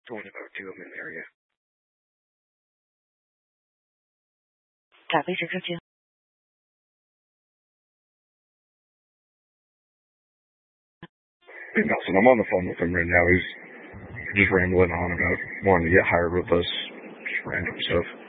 Only about 2 of them in the area. Copy 602. Hey, Nelson, I'm on the phone with him right now. He's just rambling on about wanting to get hired with us. Just random stuff.